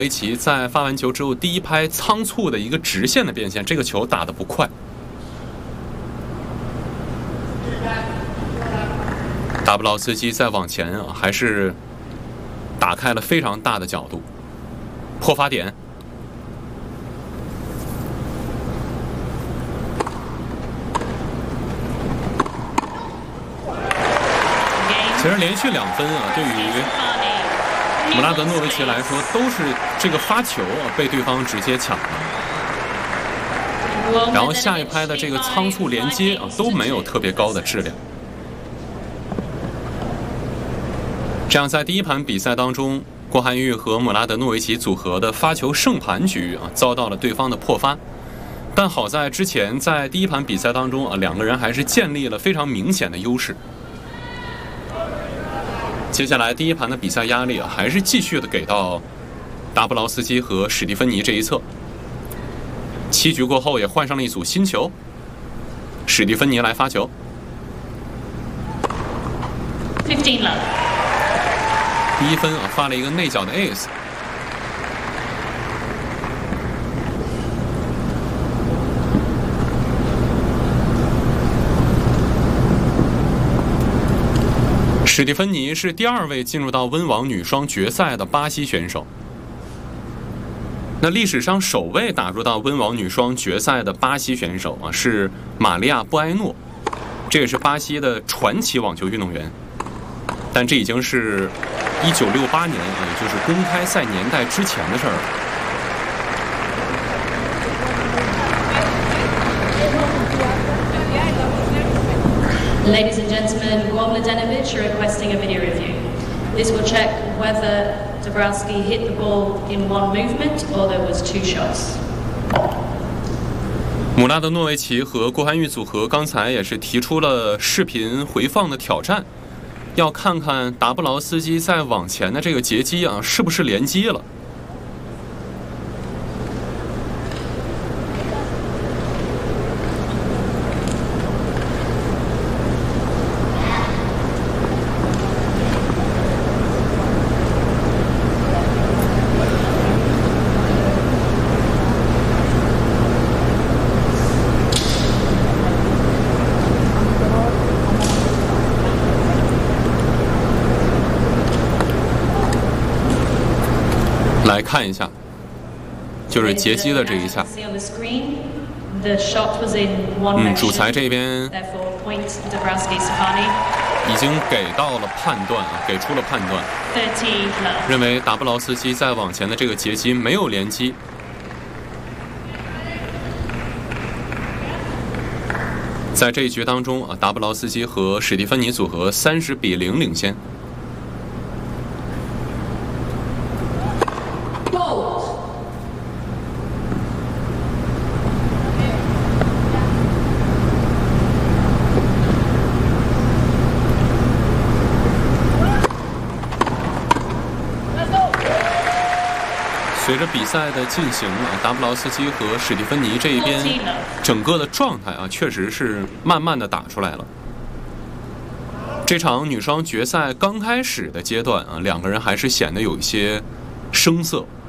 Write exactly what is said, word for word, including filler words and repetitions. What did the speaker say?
维奇在发完球之后，第一拍仓促的一个直线的变线，这个球打得不快。达布劳斯基再往前啊，还是打开了非常大的角度，破发点。其实连续两分啊，对于姆拉德诺维奇来说，都是这个发球啊被对方直接抢了，然后下一拍的这个仓促连接啊都没有特别高的质量。这样在第一盘比赛当中，郭涵玉和姆拉德诺维奇组合的发球胜盘局啊遭到了对方的破发，但好在之前在第一盘比赛当中啊，两个人还是建立了非常明显的优势。接下来第一盘的比赛压力啊，还是继续的给到达布劳斯基和史蒂芬妮这一侧。七局过后也换上了一组新球，史蒂芬妮来发球。 十五了。 第一分啊，发了一个内角的 ace。史蒂芬妮是第二位进入到温网女双决赛的巴西选手。那历史上首位打入到温网女双决赛的巴西选手啊，是玛利亚·布埃诺，这也是巴西的传奇网球运动员。但这已经是一九六八年啊，也就是公开赛年代之前的事儿了。 Ladies and gentlemen, Guam Mladenovic are requesting a video review. This will check whether Dabrowski hit the ball in one movement or there was two shots. 姆拉德诺维奇和郭涵玉组合刚才也是提出了视频回放的挑战，要看看达布劳斯基在往前的这个截击啊，是不是连击了。来看一下，就是截击的这一下。嗯，主裁这边已经给到了判断啊，给出了判断，认为达布劳斯基在往前的这个截击没有连击。在这一局当中啊，达布劳斯基和史蒂芬妮组合三十比零领先。随着比赛的进行啊，达布劳斯基和史蒂芬妮这一边整个的状态啊，确实是慢慢的打出来了。这场女双决赛刚开始的阶段啊，两个人还是显得有一些生涩。